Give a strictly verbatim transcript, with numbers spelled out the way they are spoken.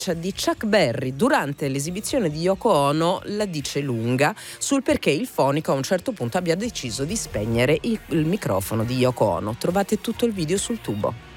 di Chuck Berry durante l'esibizione di Yoko Ono la dice lunga sul perché il fonico a un certo punto abbia deciso di spegnere il, il microfono di Yoko Ono. Trovate tutto il video sul tubo.